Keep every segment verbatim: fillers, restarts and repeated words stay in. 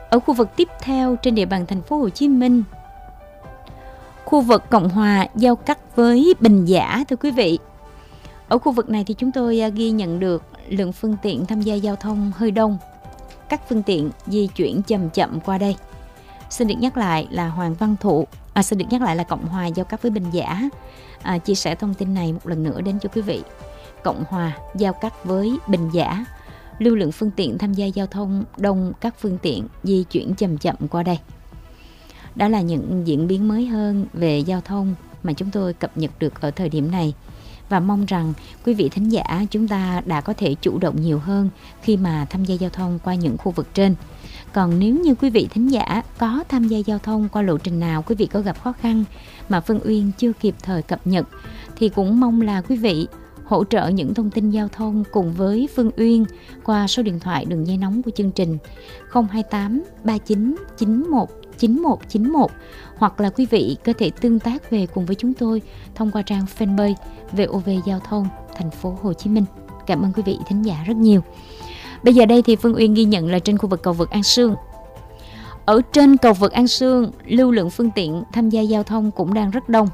Ở khu vực tiếp theo trên địa bàn thành phố Hồ Chí Minh, khu vực Cộng Hòa giao cắt với Bình Giả, thưa quý vị. Ở khu vực này thì chúng tôi ghi nhận được lượng phương tiện tham gia giao thông hơi đông. Các phương tiện di chuyển chậm chậm qua đây. Xin được nhắc lại là Hoàng Văn Thụ, à, xin được nhắc lại là Cộng Hòa giao cắt với Bình Giả. À, chia sẻ thông tin này một lần nữa đến cho quý vị. Cộng Hòa giao cắt với Bình Giả, lưu lượng phương tiện tham gia giao thông đông, các phương tiện di chuyển chậm chậm qua đây. Đó là những diễn biến mới hơn về giao thông mà chúng tôi cập nhật được ở thời điểm này. Và mong rằng quý vị thính giả chúng ta đã có thể chủ động nhiều hơn khi mà tham gia giao thông qua những khu vực trên. Còn nếu như quý vị thính giả có tham gia giao thông qua lộ trình nào quý vị có gặp khó khăn mà Phương Uyên chưa kịp thời cập nhật, thì cũng mong là quý vị hỗ trợ những thông tin giao thông cùng với Phương Uyên qua số điện thoại đường dây nóng của chương trình không hai tám ba chín chín một chín một chín một, hoặc là quý vị có thể tương tác về cùng với chúng tôi thông qua trang fanpage vê o vê Giao thông thành phố Hồ Chí Minh. Cảm ơn quý vị thính giả rất nhiều. Bây giờ đây thì Phương Uyên ghi nhận là trên khu vực cầu vượt An Sương. Ở trên cầu vượt An Sương, lưu lượng phương tiện tham gia giao thông cũng đang rất đông.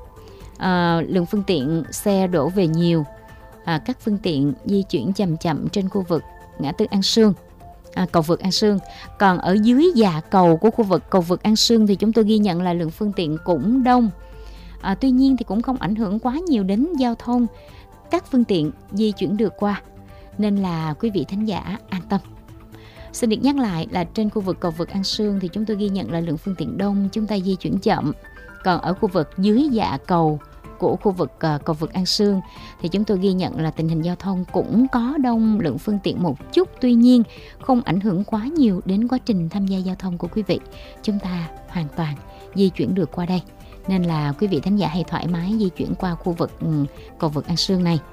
À, lượng phương tiện xe đổ về nhiều. À, các phương tiện di chuyển chậm chậm trên khu vực ngã tư An Sương. À, cầu vượt An Sương. Còn ở dưới dạ cầu của khu vực cầu vượt An Sương thì chúng tôi ghi nhận là lượng phương tiện cũng đông. À, tuy nhiên thì cũng không ảnh hưởng quá nhiều đến giao thông. Các phương tiện di chuyển được qua, nên là quý vị thính giả an tâm. Xin được nhắc lại là trên khu vực cầu vượt An Sương thì chúng tôi ghi nhận là lượng phương tiện đông, chúng ta di chuyển chậm. Còn ở khu vực dưới dạ cầu của khu vực uh, cầu vượt An Sương thì chúng tôi ghi nhận là tình hình giao thông cũng có đông lượng phương tiện một chút, tuy nhiên không ảnh hưởng quá nhiều đến quá trình tham gia giao thông của quý vị. Chúng ta hoàn toàn di chuyển được qua đây, nên là quý vị thính giả hãy thoải mái di chuyển qua khu vực um, cầu vượt An Sương này.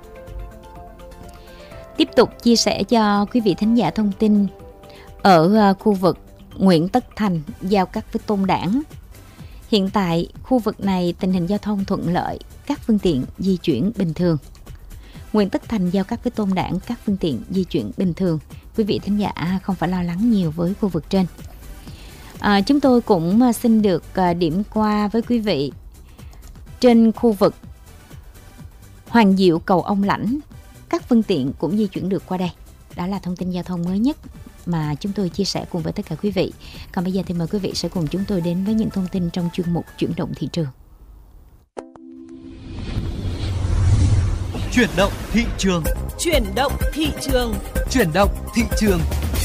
Tiếp tục chia sẻ cho quý vị thính giả thông tin ở uh, khu vực Nguyễn Tất Thành giao cắt với Tôn Đản. Hiện tại khu vực này tình hình giao thông thuận lợi, các phương tiện di chuyển bình thường. Nguyễn Tất Thành giao cắt với Tôn Đản, các phương tiện di chuyển bình thường. Quý vị thính giả không phải lo lắng nhiều với khu vực trên. À, chúng tôi cũng xin được uh, điểm qua với quý vị trên khu vực Hoàng Diệu cầu Ông Lãnh, các phương tiện cũng di chuyển được qua đây. Đó là thông tin giao thông mới nhất mà chúng tôi chia sẻ cùng với tất cả quý vị. Còn bây giờ thì mời quý vị sẽ cùng chúng tôi đến với những thông tin trong chuyên mục Chuyển động thị trường. Chuyển động thị trường. Chuyển động thị trường. Chuyển động thị trường.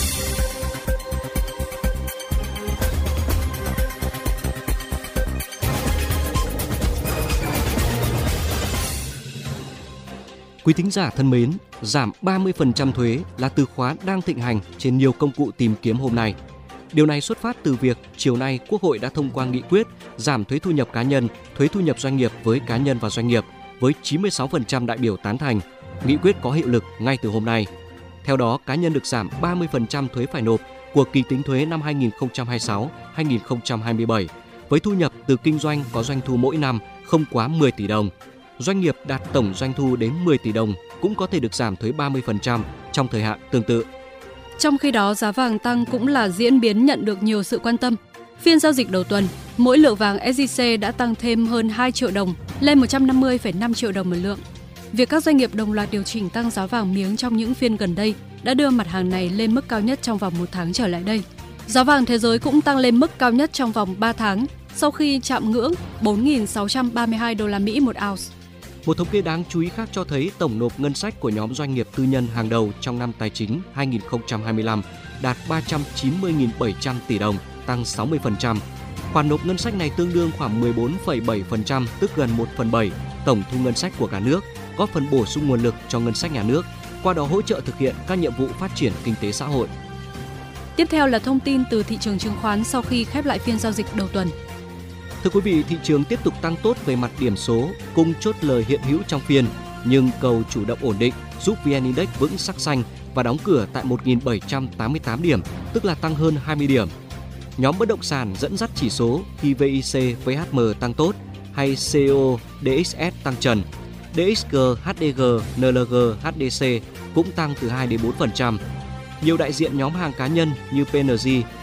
Quý thính giả thân mến, giảm ba mươi phần trăm thuế là từ khóa đang thịnh hành trên nhiều công cụ tìm kiếm hôm nay. Điều này xuất phát từ việc chiều nay Quốc hội đã thông qua nghị quyết giảm thuế thu nhập cá nhân, thuế thu nhập doanh nghiệp với cá nhân và doanh nghiệp với chín mươi sáu phần trăm đại biểu tán thành. Nghị quyết có hiệu lực ngay từ hôm nay. Theo đó, cá nhân được giảm ba mươi phần trăm thuế phải nộp của kỳ tính thuế năm hai nghìn không trăm hai mươi sáu đến hai nghìn không trăm hai mươi bảy với thu nhập từ kinh doanh có doanh thu mỗi năm không quá mười tỷ đồng. Doanh nghiệp đạt tổng doanh thu đến mười tỷ đồng cũng có thể được giảm thuế ba mươi phần trăm trong thời hạn tương tự. Trong khi đó, giá vàng tăng cũng là diễn biến nhận được nhiều sự quan tâm. Phiên giao dịch đầu tuần, mỗi lượng vàng ét gi xê đã tăng thêm hơn hai triệu đồng, lên một trăm năm mươi phẩy năm triệu đồng một lượng. Việc các doanh nghiệp đồng loạt điều chỉnh tăng giá vàng miếng trong những phiên gần đây đã đưa mặt hàng này lên mức cao nhất trong vòng một tháng trở lại đây. Giá vàng thế giới cũng tăng lên mức cao nhất trong vòng ba tháng sau khi chạm ngưỡng bốn nghìn sáu trăm ba mươi hai đô la Mỹ một ounce. Một thống kê đáng chú ý khác cho thấy tổng nộp ngân sách của nhóm doanh nghiệp tư nhân hàng đầu trong năm tài chính hai nghìn không trăm hai mươi lăm đạt ba trăm chín mươi nghìn bảy trăm tỷ đồng, tăng sáu mươi phần trăm. Khoản nộp ngân sách này tương đương khoảng mười bốn phẩy bảy phần trăm, tức gần một phần bảy tổng thu ngân sách của cả nước, góp phần bổ sung nguồn lực cho ngân sách nhà nước, qua đó hỗ trợ thực hiện các nhiệm vụ phát triển kinh tế xã hội. Tiếp theo là thông tin từ thị trường chứng khoán sau khi khép lại phiên giao dịch đầu tuần. Thưa quý vị, thị trường tiếp tục tăng tốt về mặt điểm số, cung chốt lời hiện hữu trong phiên, nhưng cầu chủ động ổn định giúp vê en Index vững sắc xanh và đóng cửa tại một nghìn bảy trăm tám mươi tám điểm, tức là tăng hơn hai mươi điểm. Nhóm bất động sản dẫn dắt chỉ số khi vê i xê với hát em tăng tốt hay xê e o đê ích ét tăng trần. đê ích giê, hát đê giê, en lờ giê, hát đê xê cũng tăng từ hai đến bốn phần trăm. Nhiều đại diện nhóm hàng cá nhân như pê en giê,